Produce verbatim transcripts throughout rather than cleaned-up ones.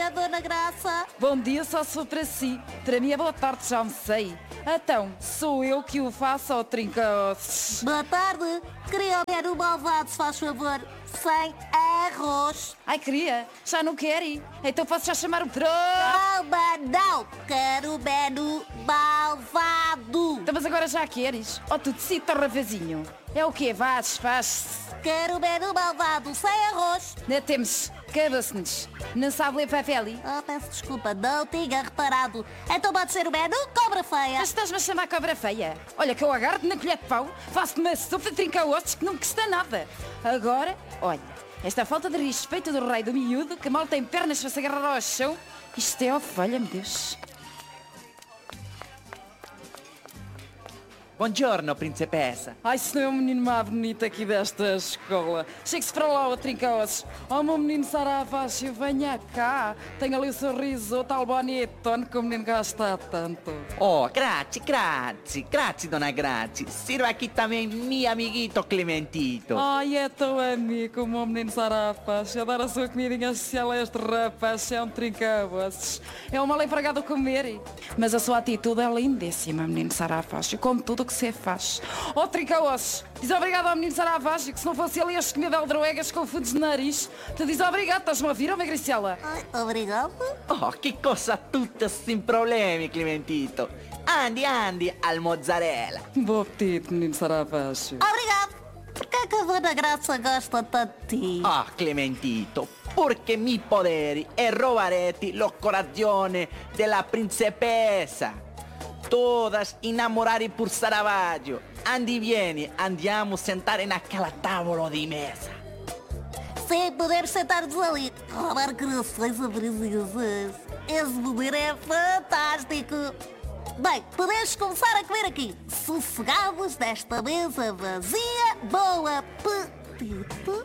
dia, Dona Graça. Bom dia só se for para si. Para mim é boa tarde, já almocei. Então, sou eu que o faço ao trinca-ossos. Boa tarde. Queria ver o malvado, se faz favor. Sem arroz. Ai, queria. Já não quero ir. Então posso já chamar o pro... Calma, não. Quero o menu malvado. Então, mas agora já queres? Oh, tu decide, rapazinho. É o quê? Vais, faz. Quero o menu malvado, sem arroz. Não temos. Acaba-se-nos. Não sabe ler papel? Oh, peço desculpa, não tinha reparado. Então pode ser o menu cobra feia. Mas estás-me a chamar cobra feia? Olha que eu agarro-te na colher de pau, faço-te uma sopa de trinca-ossos que não me custa nada. Agora, olha, esta falta de respeito do rei do miúdo, que mal tem pernas para se agarrar ao chão, isto é ovelha, meu Deus. Buongiorno, principessa. Ai, se não é o menino mais bonito aqui desta escola. Chegue-se para lá, o trinca-ossos. Oh, meu menino Saravacho, venha cá. Tenha ali o sorriso, o tal bonitone que o menino gosta tanto. Oh, grazie, grazie, grazie, dona Grazie. Sirva aqui também meu amiguito Clementito. Ai, é tão amigo, o meu menino Saravacho. Adoro a sua comidinha especial a este rapaz, é um trinca-ossos. É um mal empregado a comer. Mas a sua atitude é lindíssima, menino Saravacho. Como tudo o que se faz. Oh, trinca-ossos, diz obrigado ao menino Saravacho, que se não fosse ele este comer aldroegas com fudos de nariz. Tu diz obrigado, estás-me a ouvir, ou Magricela? Ai, obrigado. Oh, che cosa tutta sem problemi, Clementito. Andi, andi al mozzarella. Bom apetite, menino Saravacho. Obrigado. Por que é que a Dona Graça gosta tanto de ti? Ah, Clementito, porque mi poderi è robareti lo corazione della principessa. Todas innamorate por Saravaggio. Andi, vieni, andiamo a sentare naquela tavola di mesa. Sim, podemos sentar-nos ali. Roubar corações abrasiosas. Esse poder é fantástico. Bem, podemos começar a comer aqui. Sossegados desta mesa vazia. Bom apetite.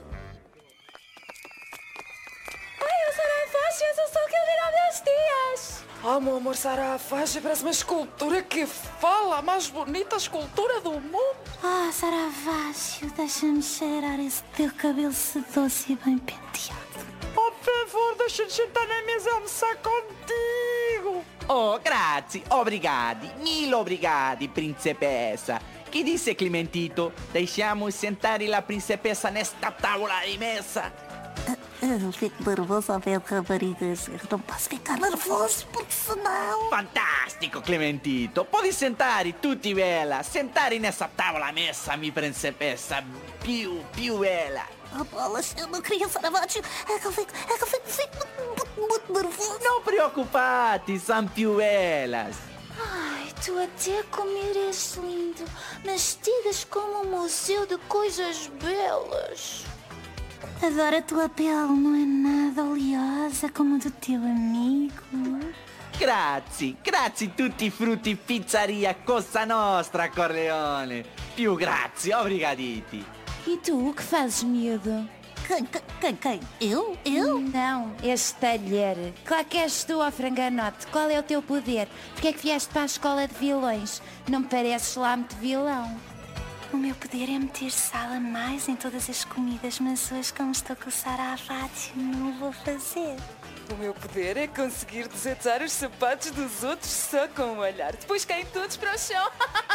Ai, o Saravacho, és o sol que ilumina meus dias. Oh, meu amor, Saravacho, parece uma escultura que fala, a mais bonita escultura do mundo. Ah, Saravacho, deixa-me cheirar esse teu cabelo sedoso e bem penteado. Oh, por favor, deixa-me sentar na mesa a almoçar contigo. Oh, grazie, obrigati, mille obrigati, principessa. Che disse Clementito? Deixiamo sentare la principessa nesta tavola di mesa. Eu fico nervoso ao ver raparigas. Eu não posso ficar nervoso, porque senão... Fantastico, Clementito. Pode sentare tutti bella. Sentare nessa tavola messa, mi principessa. Più, più bella. Oh, bolas, eu não queria Saravaggio. É que eu fico, é que eu fico, fico muito, muito nervoso. Non preoccupati, são più bellas. Ai, tu até comer és lindo, mas tiras como um museu de coisas belas. Adoro a tua pele, não é nada oleosa como a do teu amigo. Grazie, grazie tutti frutti pizzeria Cosa Nostra, Corleone. Più grazie, obrigaditi. E tu, o que fazes, miúdo? Quem, quem, quem, quem? Eu? Eu? Não, este talher. Claro que és tu, ó franganote. Qual é o teu poder? Porquê é que vieste para a escola de vilões? Não me pareces lá muito vilão. O meu poder é meter sal a mais em todas as comidas, mas hoje, como estou com o Saravaggio, não vou fazer. O meu poder é conseguir desatar os sapatos dos outros só com um olhar. Depois caem todos para o chão.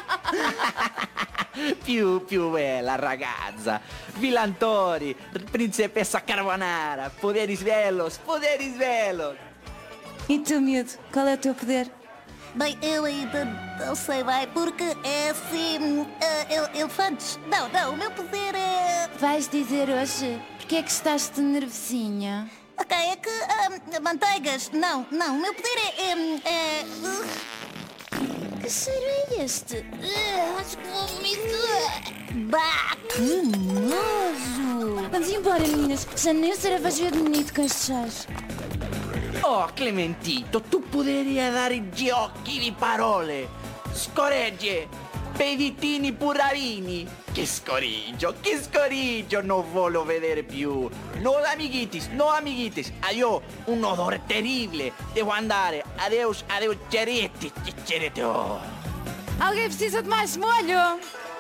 Più, più bella ragazza. Villantori, principessa Carbonara. Poderes belos, poderes belos. E tu, miúdo, qual é o teu poder? Bem, eu ainda não sei bem, porque é assim... Uh, elefantes? Não, não, o meu poder é... Vais dizer hoje? Porquê é que estás de nervosinha? Ok, é que... Uh, manteigas? Não, não, o meu poder é... é, é uh... Que cheiro é este? Uh, acho que vou vomitar. Bah, que nojo! Vamos embora, meninas. Já nem o Saravaggio é bonito com estes chás. Oh, Clementito, tu poderia dare gli occhi di parole. Scoregge, peditini puravini. Che scorigio, che scorigio, non voglio vedere più. No amiguitis, no amiguitis. Io un odore terribile. Devo andare. Adeus, adeus, ceretti, ceretti. Oh. Alguém precisa de mais molho?